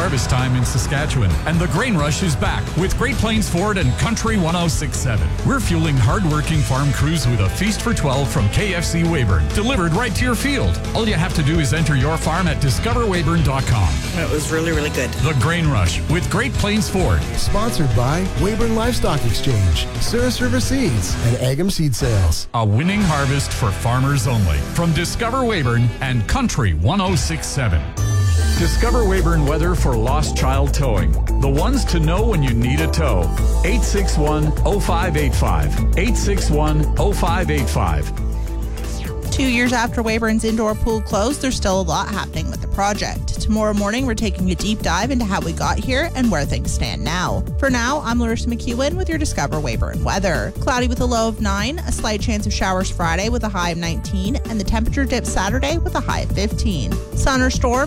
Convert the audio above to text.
harvest time in Saskatchewan, and the grain rush is back with Great Plains Ford and Country 1067. We're fueling hard-working farm crews with a feast for 12 from KFC Weyburn, delivered right to your field. All you have to do is enter your farm at discoverweyburn.com. It was really, really good. The Grain Rush with Great Plains Ford. Sponsored by Weyburn Livestock Exchange, Cirrus River Seeds, and Agam Seed Sales. A winning harvest for farmers only. From Discover Weyburn and Country 1067. Discover Weyburn weather for lost child towing. The ones to know when you need a tow. 861-0585. 861-0585. 2 years after Weyburn's indoor pool closed, there's still a lot happening with the project. Tomorrow morning, we're taking a deep dive into how we got here and where things stand now. For now, I'm Larissa McEwen with your Discover Weyburn weather. Cloudy with a low of 9, a slight chance of showers Friday with a high of 19, and the temperature dips Saturday with a high of 15. Sun or storm